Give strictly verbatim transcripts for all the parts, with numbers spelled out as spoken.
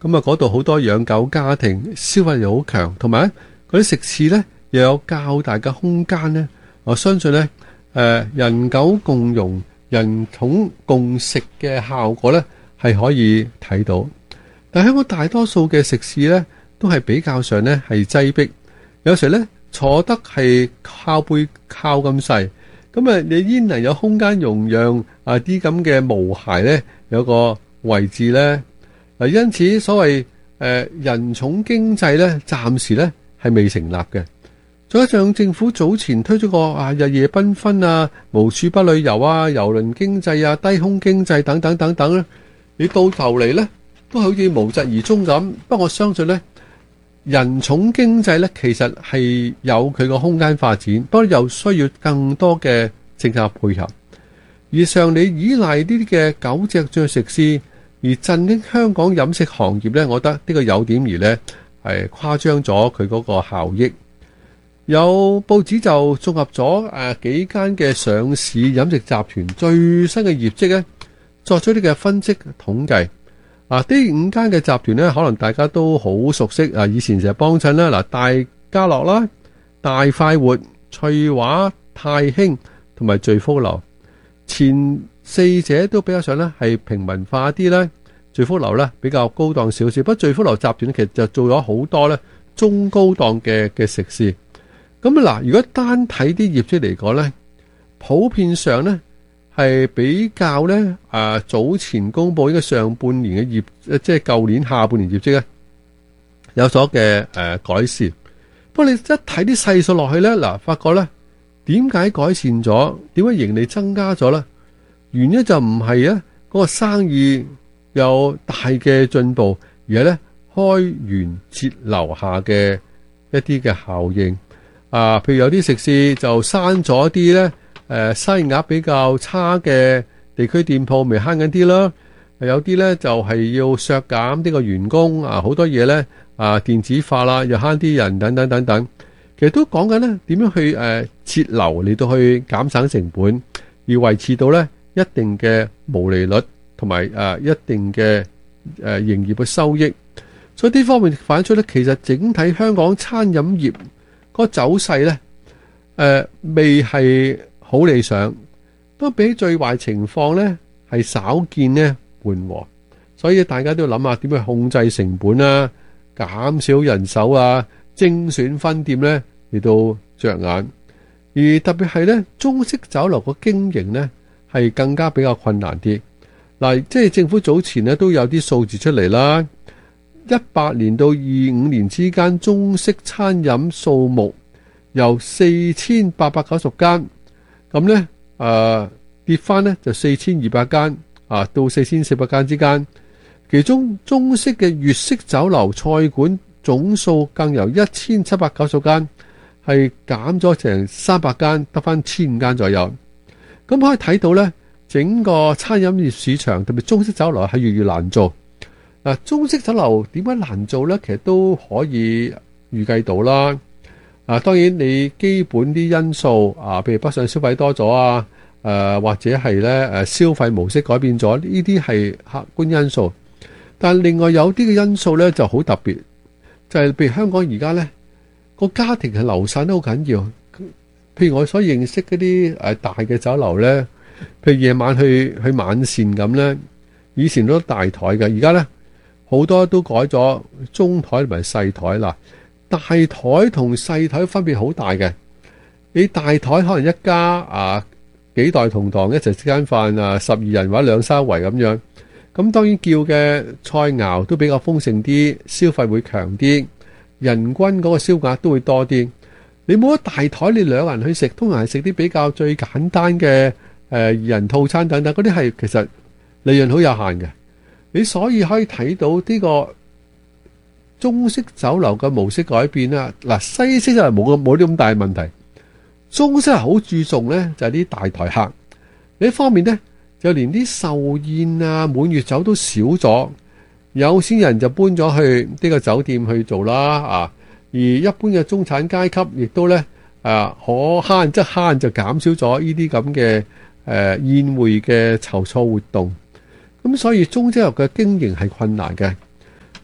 咁啊嗰度好多養狗家庭，消費又好強，同埋嗰啲食肆呢又有較大嘅空間呢。我相信呢，誒、呃、人狗共融、人寵共食嘅效果呢係可以睇到。但香港大多數嘅食肆呢都係比較上呢係擠迫，有時呢坐得係靠背靠咁細，咁啊你焉能有空間容讓啊啲咁嘅毛孩呢有個位置呢？嗱，因此所謂誒、呃、人寵經濟呢，暫時呢係未成立嘅。再加上政府早前推出個啊日夜繽紛啊、無處不旅遊啊、郵輪經濟啊、低空經濟等等等等咧，你到頭嚟呢都好似無疾而終咁。不過我相信呢，人寵經濟呢其實係有佢個空間發展，不過又需要更多嘅政策配合。而上你依賴呢啲嘅狗隻進食肆，而振興香港飲食行業呢，我覺得呢個有點而呢係誇張咗佢嗰個效益。有報紙就綜合咗誒幾間嘅上市飲食集團最新嘅業績咧，作出啲嘅分析統計。啊，呢五間嘅集團咧，可能大家都好熟悉啊，以前成日幫襯啦。嗱，大家樂啦、大快活、翠華、泰興同埋聚福樓，前四者都比較上咧係平民化啲咧，聚福樓咧比較高檔少少。不過聚福樓集團咧其實就做咗好多咧中高檔嘅嘅食肆。咁嗱，如果單睇啲業績嚟講咧，普遍上咧係比較咧啊早前公布呢個上半年嘅業，即係舊年下半年業績咧有所嘅誒改善。不過你一睇啲細數落去咧，嗱，發覺咧點解改善咗？點解盈利增加咗咧？原因就唔係啊嗰個生意有大嘅進步，而係咧開源節流下嘅一啲嘅效應。啊，譬如有啲食肆就刪咗啲咧，誒生意額比較差嘅地區店鋪，咪慳緊啲啦。有啲咧就係、是、要削減呢個員工啊，好多嘢咧啊電子化啦，又慳啲人等等等等。其實都講緊咧點樣去誒、呃、節流嚟到去減省成本，而維持到咧一定嘅毛利率同埋誒一定嘅誒、呃、營業嘅收益。所以呢方面反映出咧，其實整體香港餐飲業個走勢咧，誒、呃、未係好理想，都比最壞情況咧係少見咧緩和，所以大家都要諗下點去控制成本啊，減少人手啊，精選分店咧嚟到着眼，而特別係咧中式酒樓個經營咧係更加比較困難啲。嗱，即係政府早前咧都有啲數字出嚟啦。一八年到二五年之間，中式餐飲數目由四千八百九十間，咁咧誒跌翻咧就四千二百間啊，到四千四百間之間。其中中式嘅粵式酒樓菜館總數更由一千七百九十間係減咗成三百間，得翻千五間左右。咁可以睇到咧，整個餐飲業市場特別中式酒樓係越嚟越難做。嗱，中式酒樓點解難做呢？其實都可以預計到啦。啊，當然你基本啲因素啊，譬如北上消費多咗啊，誒、啊、或者係咧誒消費模式改變咗，呢啲係客觀因素。但另外有啲嘅因素咧就好特別，就係、是、譬如香港而家咧個家庭嘅流散都好緊要。譬如我所認識嗰啲誒大嘅酒樓咧，譬如夜晚去去晚膳咁咧，以前都大台嘅，而家咧。好多都改咗中台同埋細台啦，大台同細台分別好大嘅。你大台可能一家啊幾代同堂一齊食間飯啊，十二人或者兩三圍咁樣。咁當然叫嘅菜肴都比較豐盛啲，消費會強啲，人均嗰個消額都會多啲。你冇咗大台，你兩個人去食，通常係食啲比較最簡單嘅誒二人套餐等等，嗰啲係其實利潤好有限嘅。你所以可以睇到呢個中式酒樓嘅模式改變啦。嗱，西式就係冇咁冇啲咁大問題，中式係好注重咧就係啲大台客。另一方面咧，就連啲壽宴啊、滿月酒都少咗，有錢人就搬咗去呢個酒店去做啦啊。而一般嘅中產階級亦都咧啊可慳則慳，就減少咗呢啲咁嘅誒宴會嘅籌措活動。咁所以中式酒樓嘅經營係困難嘅，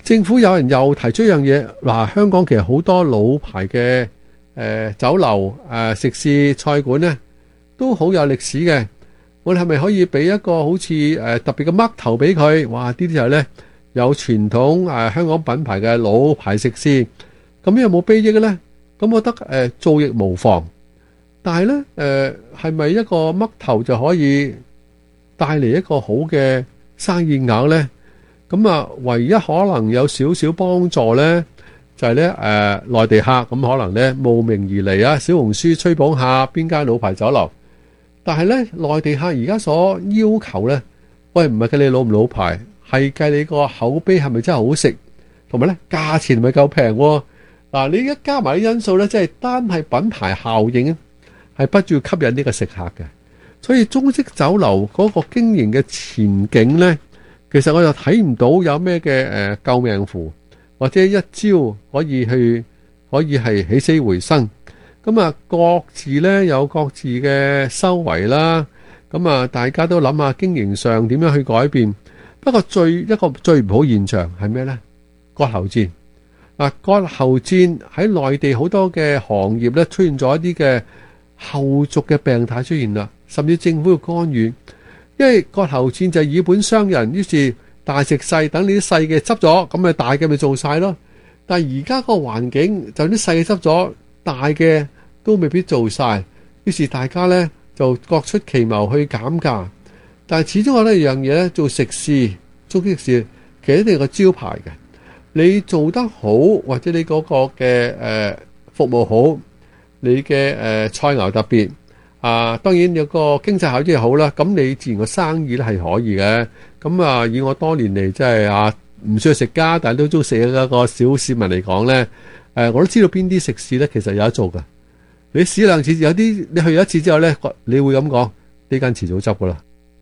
政府有人又提出一樣嘢，嗱，香港其實好多老牌嘅誒、呃、酒樓、誒、呃、食肆、菜館咧，都好有歷史嘅。我哋係咪可以俾一個好似誒、呃、特別嘅嘜頭俾佢？哇！呢啲就係咧有傳統誒、呃、香港品牌嘅老牌食肆，咁有冇裨益嘅咧？咁我覺得誒、呃、做亦無妨，但係咧誒係咪一個嘜頭就可以帶嚟一個好嘅生意額咧？咁啊，唯一可能有少少幫助咧，就係咧誒內地客咁可能咧慕名而嚟啊，小紅書吹捧下邊間老牌酒樓。但係咧內地客而家所要求咧，喂，唔係計你老唔老牌，係計你個口碑係咪真係好食，同埋咧價錢係咪夠平喎？嗱，你一加埋啲因素咧，即係單係品牌效應咧，係不住吸引呢個食客嘅。所以中式酒樓嗰個經營嘅前景咧，其實我又睇唔到有咩嘅誒救命符，或者一招可以去可以係起死回生。咁啊，各自咧有各自嘅修為啦。咁啊，大家都諗下經營上點樣去改變。不過最一個最唔好現象係咩咧？割喉戰。嗱，割喉戰喺內地好多嘅行業咧出現咗一啲嘅後續嘅病態出現啦，甚至政府嘅干預。因為割喉戰就係以本傷人，於是大食細，等你啲細嘅執咗，咁咪大嘅咪做晒咯。但係而家個環境就啲細嘅執咗，大嘅都未必做晒，於是大家呢就各出奇謀去減價。但係始終我覺得一樣嘢咧，做食肆、中式食肆其實一定有個招牌嘅。你做得好，或者你嗰個嘅誒、呃、服務好，你嘅誒、呃、菜肴特別。啊，當然有個經濟效益好啦，咁你自然個生意咧係可以嘅。咁啊，以我多年嚟即係啊，唔算係食家，但係都中意食嘅一個小市民嚟講咧，誒、呃，我都知道邊啲食肆咧其實有得做㗎。你試兩次，有啲你去一次之後咧，你會咁講，呢間遲早執噶啦。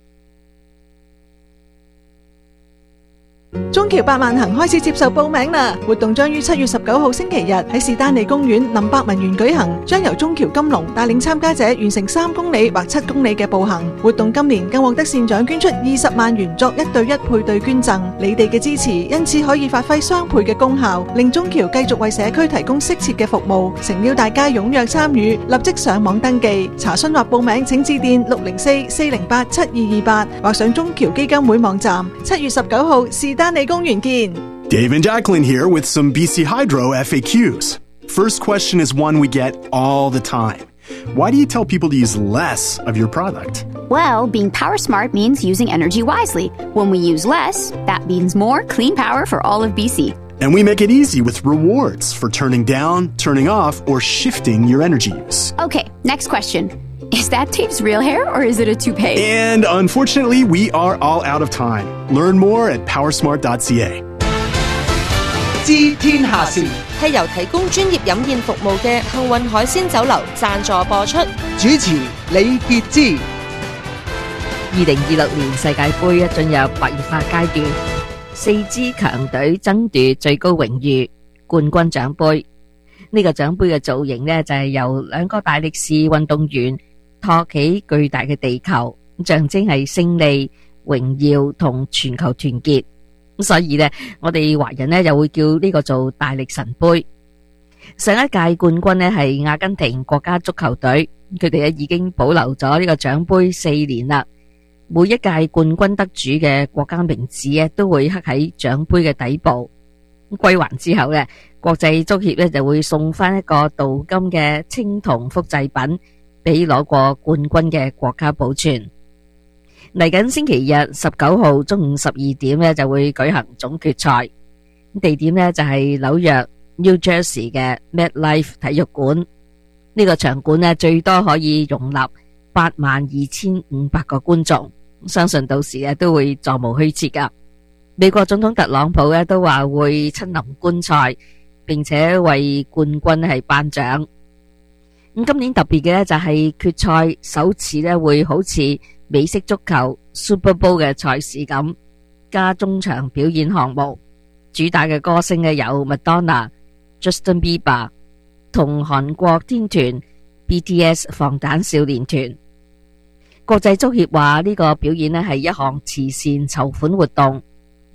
中橋百萬行開始接受報名啦！活動將於七月十九號星期日喺士丹利公園林百文園舉行，將由中橋金龍帶領參加者完成三公里或七公里嘅步行。活動今年更獲得善長捐出二十萬元作一對一配對捐贈，你哋嘅支持因此可以發揮雙倍嘅功效，令中橋繼續為社區提供適切嘅服務。誠邀大家踴躍參與，立即上網登記查詢或報名，請致電六零四四零八七二二八或上中橋基金會網站。七月十九號士丹利公園見。 Dave and Jacqueline here with some B C Hydro F A Qs. First question is one we get all the time. Why do you tell people to use less of your product? Well, being power smart means using energy wisely. When we use less, that means more clean power for all of B C. And we make it easy with rewards for turning down, turning off, or shifting your energy use. Okay, next question. Is that Dave's real hair or is it a toupee? And unfortunately, we are all out of time. Learn more at powersmart dot c a. 知天下事係由提供專業飲宴服務嘅幸運海鮮酒樓贊助播出。 主持李傑之。 二零二六年世界盃進入白熱化階段，四支強隊爭奪最高榮譽冠軍獎盃。呢個獎盃嘅造型呢，就係由兩個大力士運動員托起巨大嘅地球，象徵係勝利、榮耀同全球團結。所以呢，我哋華人呢又會叫呢個做大力神盃。上一屆冠軍呢係阿根廷國家足球隊，佢哋咧已經保留咗呢個獎盃四年啦。每一屆冠軍得主嘅國家名字咧都會刻喺獎盃嘅底部。歸還之後呢，國際足協呢就會送翻一個鍍金嘅青銅複製品俾攞過冠軍嘅國家保存。嚟緊星期日十九號中午十二點呢就會舉行總決賽，地點呢就係紐約 New Jersey 嘅 MetLife 體育館。呢個場館呢最多可以容納八萬二千五百個觀眾，相信到時呢都會座無虛設噶。美國總統特朗普呢都話會親臨觀賽，並且為冠軍係頒獎。咁今年特別嘅呢就係決賽首次呢會好似美式足球 Super Bowl 嘅賽事咁，加中場表演項目，主打嘅歌星呢有麥當娜、Justin Bieber 同韓國天團 B T S 防彈少年團。國際足協話呢個表演呢係一項慈善籌款活動，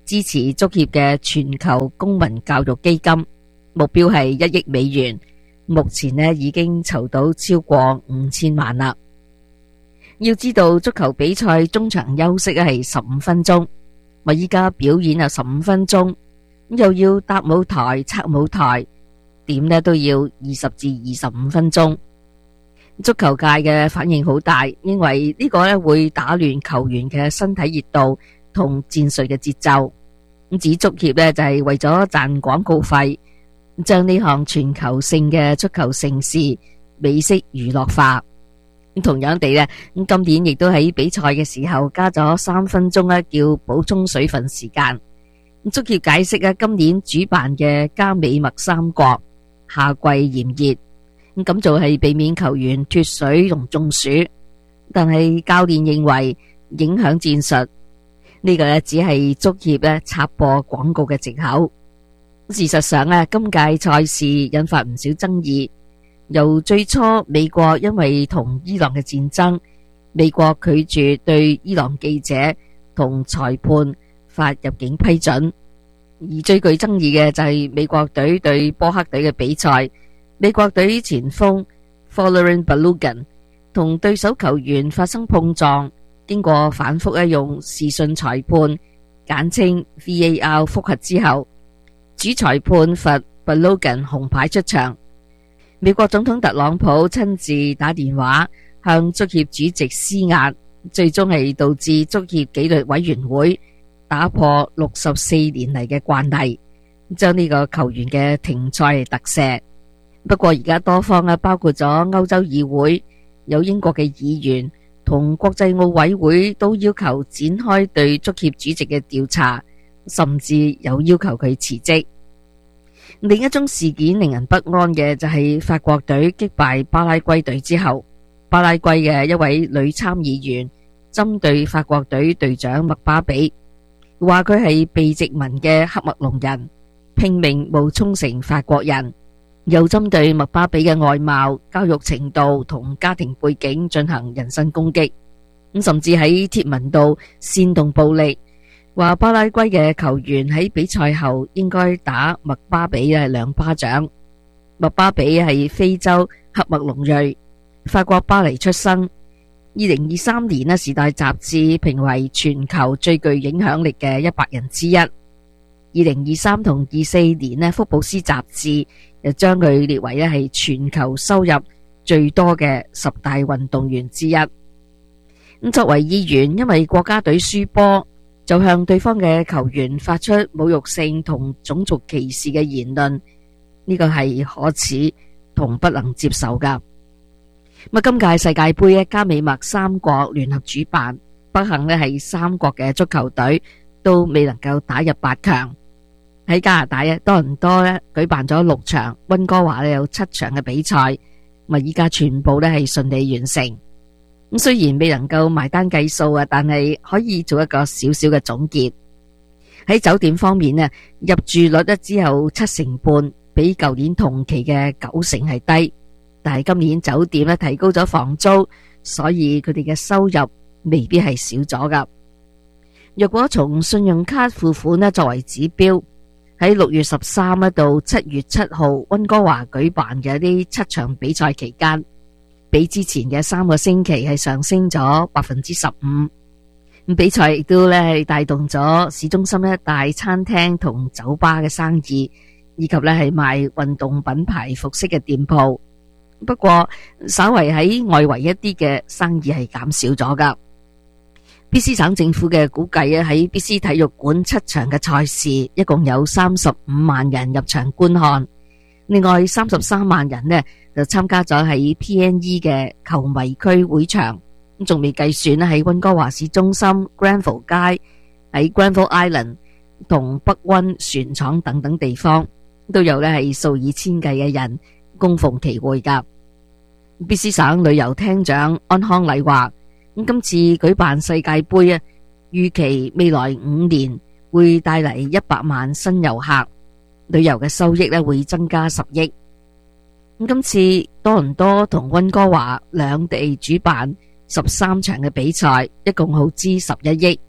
支持足協嘅全球公民教育基金，目標係一億美元。目前呢已經籌到超過五千萬啦。要知道足球比賽中場休息係十五分鐘，我依家表演有十五分鐘，又要搭舞台、拆舞台，點呢都要二十至二十五分鐘。足球界嘅反應好大，因為呢個呢會打亂球員嘅身體熱度同戰術嘅節奏。咁指足協呢就係為咗賺廣告費，將呢項全球性嘅足球盛事美式娛樂化。同樣地呢，咁今年亦都喺比賽嘅時候加咗三分鐘呢叫補充水分時間。足協解釋啊，今年主辦嘅加美墨三國夏季炎熱。咁做係避免球員脫水同中暑，但係教練認為影響戰術，呢個咧只係足協咧插播廣告嘅藉口。事實上啊，今屆賽事引發唔少爭議。由最初美國因為同伊朗嘅戰爭，美國拒絕對伊朗記者同裁判發入境批准，而最具爭議嘅就係美國隊對波黑隊嘅比賽。美國隊前鋒 Folarin Balogun 同對手球員發生碰撞，經過反覆用視訊裁判簡稱 V A R 複核之後，主裁判罰 Balogun 紅牌出場。美國總統特朗普親自打電話向足協主席施壓，最終係導致足協紀律委員會打破六十四年嚟嘅慣例，將呢個球員嘅停賽特赦。不過而家多方啊，包括咗歐洲議會、有英國嘅議員同國際奧委會都要求展開對足協主席嘅調查，甚至有要求佢辭職。另一宗事件令人不安嘅就係法國隊擊敗巴拉圭隊之後，巴拉圭嘅一位女參議員針對法國隊隊長麥巴比，話佢係被殖民嘅黑麥隆人，拼命冒充成法國人。又針對麥巴比嘅外貌、教育程度同家庭背景進行人身攻擊，咁甚至喺貼文度煽動暴力，話巴拉圭嘅球員喺比賽後應該打麥巴比嘅兩巴掌。麥巴比係非洲黑麥隆裔，法國巴黎出生。二零二三年呢，《時代》雜誌評為全球最具影響力嘅一百人之一。二零二三同二四年呢，《福布斯》雜誌又將佢列為咧係全球收入最多嘅十大運動員之一。咁作為議員，因為國家隊輸波，就向對方嘅球員發出侮辱性同種族歧視嘅言論，呢個係可恥同不能接受噶。咁今屆世界盃咧，加美墨三國聯合主辦，不幸咧係三國嘅足球隊都未能夠打入八強。喺加拿大咧，多倫多咧舉辦咗六場，溫哥華咧有七場嘅比賽，咁啊依家全部咧係順利完成。咁雖然未能夠埋單計數啊，但係可以做一個少少嘅總結。喺酒店方面咧，入住率咧只有七成半，比舊年同期嘅九成係低。但係今年酒店咧提高咗房租，所以佢哋嘅收入未必係少咗噶。若果從信用卡付款咧作為指標，喺六月十三到七月七號溫哥華舉辦嘅呢七場比賽期間，比之前嘅三個星期係上升咗百分之十五。比賽亦都咧係帶動咗市中心一帶餐廳同酒吧嘅生意，以及咧係賣運動品牌服飾嘅店鋪。不過稍為喺外圍一啲嘅生意係減少咗噶。B C 省政府嘅估計咧，喺 B C 體育館七場嘅賽事，一共有三十五萬人入場觀看。另外三十三萬人呢就參加咗喺 P N E 嘅球迷區會場，咁仲未計算咧喺溫哥華市中心 Granville 街、喺 Granville Island 同北溫船廠等等地方，都有咧係數以千計嘅人供逢其會噶。B C 省旅遊廳長安康禮話，咁今次舉辦世界盃啊，預期未來五年會帶嚟一百萬新遊客，旅遊嘅收益咧會增加十億。咁今次多倫多同溫哥華兩地主辦十三場嘅比賽，一共耗資十一億。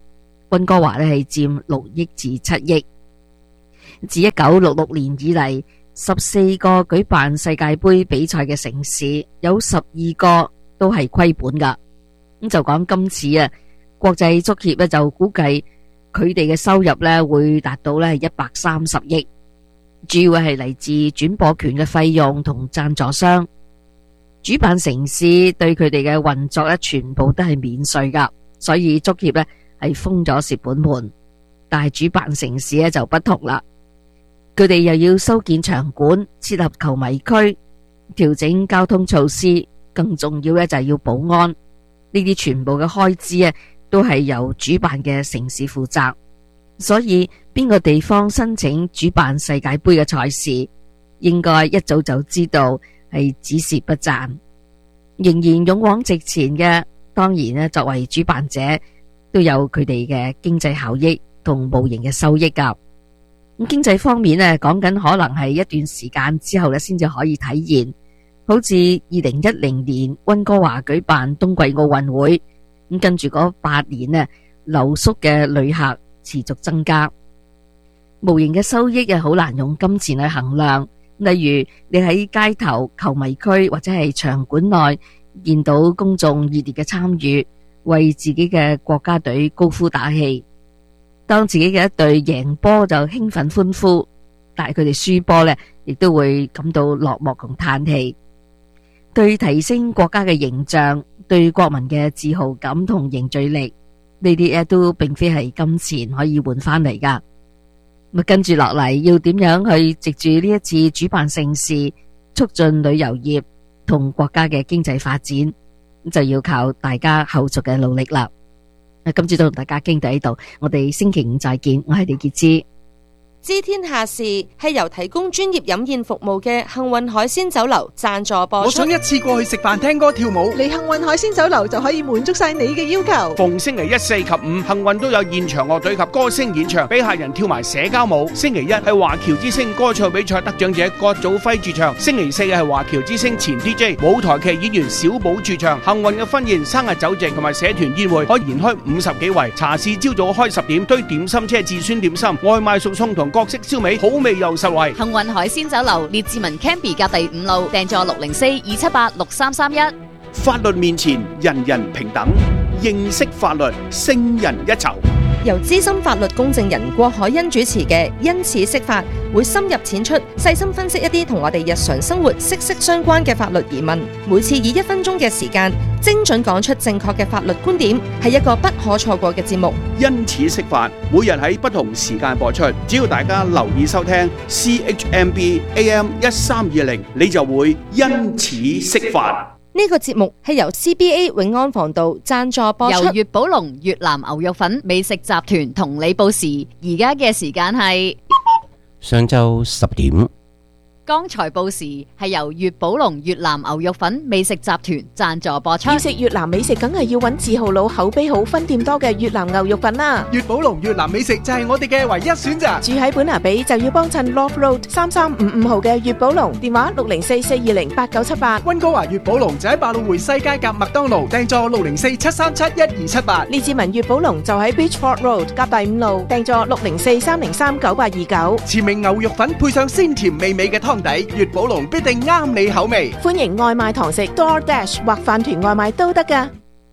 溫哥華呢係佔六億至七億。自一九六六年以嚟，十四個舉辦世界盃比賽嘅城市，有十二個都係虧本噶。咁就講今次啊，國際足協咧就估計佢哋嘅收入咧會達到咧一百三十億，主要係嚟自轉播權嘅費用同贊助商。主辦城市對佢哋嘅運作咧全部都係免稅噶，所以足協咧係封咗蝕本門。但係主辦城市咧就不同啦，佢哋又要修建場館、設立球迷區、調整交通措施，更重要咧就係要保安。呢啲全部嘅開支啊，都係由主辦嘅城市負責。所以邊個地方申請主辦世界盃嘅賽事，應該一早就知道係只蝕不賺。仍然勇往直前嘅，當然咧作為主辦者都有佢哋嘅經濟效益同無形嘅收益噶。咁經濟方面咧，講緊可能係一段時間之後咧，先至可以體現。好似二零一零年溫哥華舉辦冬季奧運會，咁跟住嗰八年呢，留宿嘅旅客持續增加，無形嘅收益啊，好難用金錢去衡量。例如你喺街頭、球迷區或者係場館內見到公眾熱烈嘅參與，為自己嘅國家隊高呼打氣。當自己嘅一隊贏波就興奮歡呼，但係佢哋輸波呢，亦都會感到落寞同嘆氣。對提升國家嘅形象，對國民嘅自豪感同凝聚力，呢啲嘢都並非係金錢可以換翻嚟噶。咁跟住落嚟要點樣去藉住呢一次主辦盛事，促進旅遊業同國家嘅經濟發展，就要靠大家後續嘅努力啦。今朝都同大家傾到呢度，我哋星期五再見。我係李潔芝。 知天下事係由提供專業飲宴服務嘅幸運海鮮酒樓贊助播出。 我想一次過去食飯、聽歌、跳舞。 嚟幸運海鮮酒樓就可以滿足晒你嘅要求。 逢星期一、四及五，幸運都有現場樂隊及歌星演唱，俾客人跳埋社交舞。星期一係華僑之星歌唱比賽得獎者郭祖輝駐唱，星期四係華僑之星前 D J 舞台劇演員小寶駐唱。幸運嘅婚宴、生日酒席同埋社團宴會可以延開五十幾圍。茶市朝早開十點，堆點心車至酸點心，外賣熟餸同各式燒味，好味又實惠。 幸運海鮮酒樓列治文 Canby 隔第五路，訂座六零四二七八六三三一。 法律面前人人平等，認識法律勝人一籌。 由資深法律公證人郭海欣主持嘅因此釋法，會深入淺出，細心分析一啲同我哋日常生活息息相關嘅法律疑問。每次以一分鐘嘅時間，精準講出正確嘅法律觀點，係一個不可錯過嘅節目。 因此釋法，每日喺不同時間播出，只要大家留意收聽 C H M B A M 一三二零，你就會因此釋法。 呢個節目係由 C B A 永安防道贊助播出， 由粵寶龍越南牛肉粉美食集團同你報時，而家嘅時間係上晝十點。 剛才報時係由粵寶龍越南牛肉粉美食集團贊助播出。 要食越南美食，梗係要揾字號佬、口碑好、分店多嘅越南牛肉粉啦。 粵寶龍越南美食就係我哋嘅唯一選擇。 住喺本拿比就要幫襯 Love Road 三三五五號嘅粵寶龍，電話六零四四二零八九七八。 溫哥華粵寶龍就喺百老匯西街夾麥當勞，訂座六零四七三七一二七八。 列治文粵寶龍就喺 Beachford Road 夾第五路，訂座六零四三零三九八二九。 前名牛肉粉配上鮮甜美味嘅湯底，粵寶龍必定啱你口味。 歡迎外賣堂食 DoorDash 或飯團外賣都得㗎。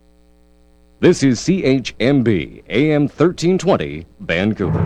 This is C H M B A M thirteen twenty Vancouver。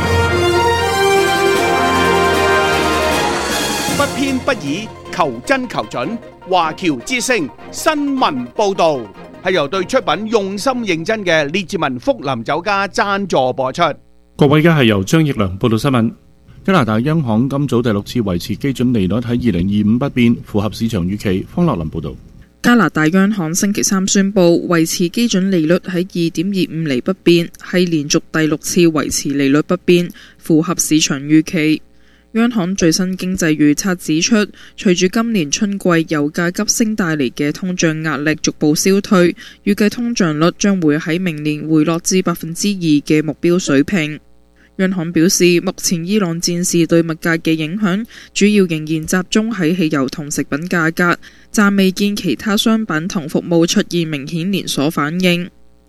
不偏不倚，求真求準。華僑之聲新聞報道係由對出品用心認真嘅列治文福林酒家贊助播出。 各位，而家係由張奕良報道新聞。加拿大央行今早第六次維持基準利率喺二零二五不變，符合市場預期。方樂林報道。 加拿大央行星期三宣布維持基準利率喺二點二五厘不變，係連續第六次維持利率不變，符合市場預期。央行最新經濟預測指出，隨住今年春季油價急升帶嚟嘅通脹壓力逐步消退，預計通脹率將會喺明年回落至百分之二嘅目標水平。央行表示，目前伊朗戰事對物價嘅影響主要仍然集中喺汽油同食品價格，暫未見其他商品同服務出現明顯連鎖反應。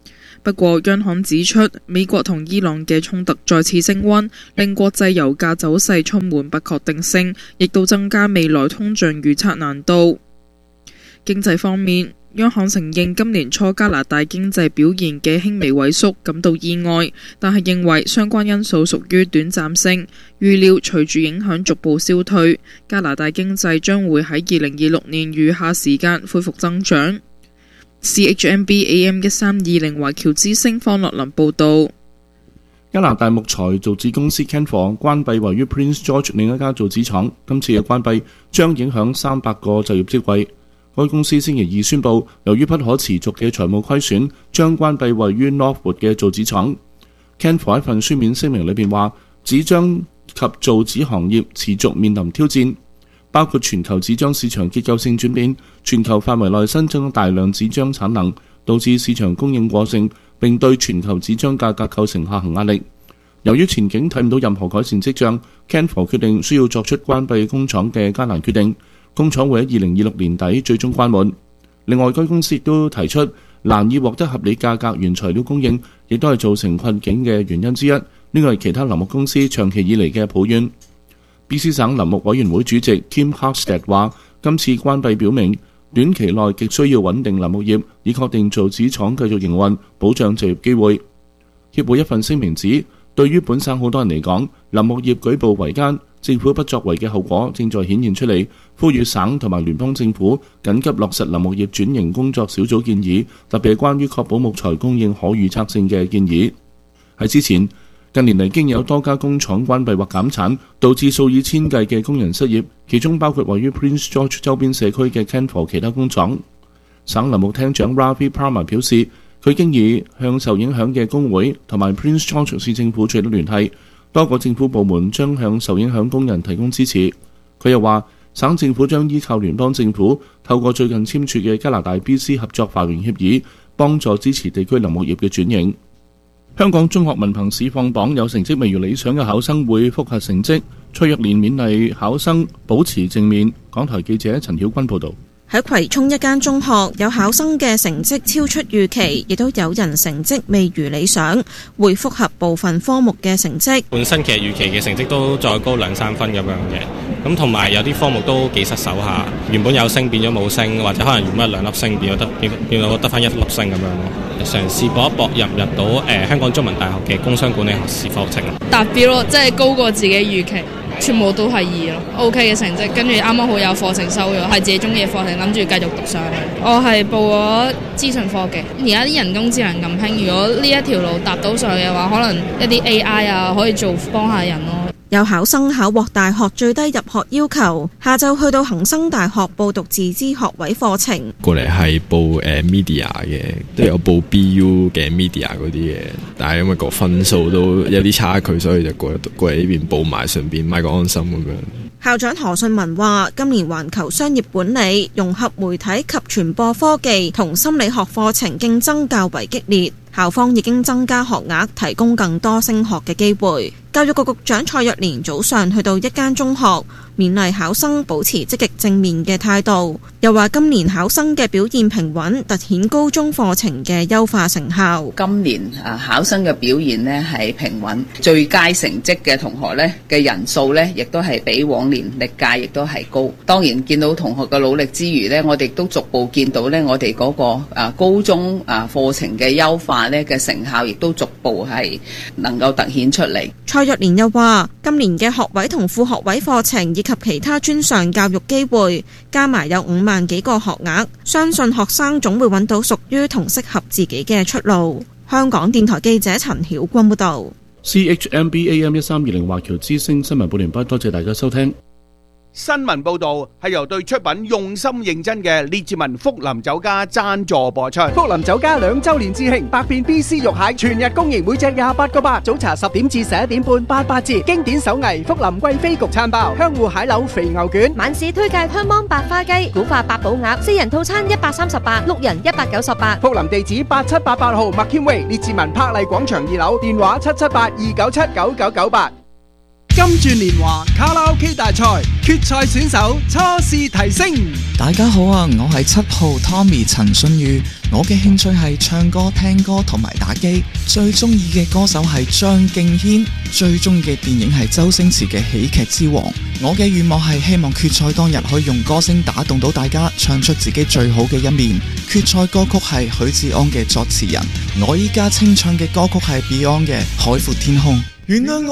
不過央行指出，美國同伊朗嘅衝突再次升溫，令國際油價走勢充滿不確定性，亦都增加未來通脹預測難度。經濟方面，央行承認今年初加拿大經濟表現嘅輕微萎縮感到意外，但係認為相關因素屬於短暫性，預料隨住影響逐步消退，加拿大經濟將會喺二零二六年餘下時間恢復增長。C H M B A M 一三二零華僑之聲方樂林報導。 加拿大木材造紙公司 Canfor 關閉位於 Prince George 另一家造紙廠，今次嘅關閉將影響三百個就業職位。該公司星期二宣布，由於不可持續嘅財務虧損，將關閉位於 Northwood 嘅造紙廠。Canfor 喺份書面聲明裏邊話，紙張及造紙行業持續面臨挑戰，包括全球紙張市場結構性轉變，全球範圍內新增大量紙張產能，導致市場供應過剩，並對全球紙張價格構成下行壓力。由於前景睇唔到任何改善跡象， Canfor 決定需要作出關閉工廠嘅艱難決定。工廠會喺二零二六年底最終關門。另外，該公司亦都提出難以獲得合理價格原材料供應，亦都係造成困境嘅原因之一。呢個係其他林木公司長期以嚟嘅抱怨。B C 省林木委員會主席 Kim Harstad 話：今次關閉表明短期內極需要穩定林木業，以確定造紙廠繼續營運，保障就業機會。協會一份聲明指，對於本省好多人嚟講，林木業舉步維艱，政府不作為嘅後果正在顯現出嚟，呼籲省同埋聯邦政府緊急落實林木業轉型工作小組建議，特別係關於確保木材供應可預測性嘅建議。喺之前，近年嚟經有多家工廠關閉或減產，導致數以千計嘅工人失業，其中包括位於 Prince George 周邊社區嘅 Canfor 其他工廠。省林木廳長 Ravi Parmar 表示，佢經已向受影響嘅工會同埋 Prince George 市政府取得聯繫，多個政府部門將向受影響工人提供支持。佢又話，省政府將依靠聯邦政府，透過最近簽署嘅加拿大 B C 合作繁榮協議，幫助支持地區林木業嘅轉型。香港中學文憑試放榜，有成績未如理想嘅考生會複核成績。崔若蓮勉勵考生保持正面。港台記者陳曉君報導。 喺葵涌一間中學，有考生嘅成績超出預期，亦都有人成績未如理想，會複核部分科目嘅成績。 本身其實預期嘅成績都再高兩三分咁樣嘅，咁同埋有啲科目都幾失手下，原本有升變咗冇升，或者可能原本兩粒星變咗得變變到得翻一粒星咁樣咯。嘗試搏一搏入唔入到誒、呃、香港中文大學嘅工商管理學士課程。 達標咯，即係高過自己預期。全部都係二咯 ，OK 嘅成績，跟住啱啱好有課程收咗，係自己中意嘅課程，諗住繼續讀上去。我係報咗資訊科技，而家啲人工智能咁興，如果呢一條路搭到上去嘅話，可能一啲 A I 啊可以做幫下人咯。 有考生考獲大學最低入學要求，下晝去到恒生大學報讀自資學位課程。 過嚟係報誒、呃、media 嘅，都有報 B U 嘅 media 嗰啲嘅，但係因為個分數都有啲差距，所以就過過嚟呢邊報埋，順便買個安心咁樣。 校長何信文話：今年環球商業管理、融合媒體及傳播科技同心理學課程競爭較為激烈，校方已經增加學額，提供更多升學嘅機會。教育局局長蔡若蓮早上去到一間中學，勉勵考生保持積極正面嘅態度，又話今年考生嘅表現平穩，凸顯高中課程嘅優化成效。 今年啊考生嘅表現呢係平穩，最佳成績嘅同學呢嘅人數呢亦都係比往年歷屆亦都係高。當然見到同學嘅努力之餘呢，我哋都逐步見到呢我哋嗰個啊高中啊課程嘅優化呢嘅成效，亦都逐步係能夠凸顯出嚟。 蔡若蓮又話：今年嘅學位同副學位課程以及其他專上教育機會，加埋有五萬幾個學額，相信學生總會揾到屬於同適合自己嘅出路。香港電台記者陳曉君報道。 C H M B A M 一三二零華僑之聲新聞報完畢，多謝大家收聽。 新聞報道係由對出品用心認真嘅列治文福林酒家贊助播出。 福林酒家兩周年致慶，百變 B C 肉蟹全日供應，每隻廿八個八。早茶十點至十一點半，八八折。經典手藝福林貴妃焗餐包、香芋蟹柳肥牛卷。 晚市推介香芒白花雞、古法八寶鴨，四人套餐一百三十八，六人一百九十八。 福林地址八七八八號麥謙威列治文柏麗廣場二樓，電話七七八二九七九九九八。 金鑽年華卡拉 OK 大賽決賽選手初試提升。 大家好啊，我係七號 Tommy 陳信宇，我嘅興趣係唱歌、聽歌同埋打機，最中意嘅歌手係張敬軒，最中意嘅電影係周星馳嘅喜劇之王。我嘅願望係希望決賽當日可以用歌聲打動到大家，唱出自己最好嘅一面。決賽歌曲係許志安嘅作詞人，我依家清唱嘅歌曲係 Beyond 嘅《海闊天空》。原諒我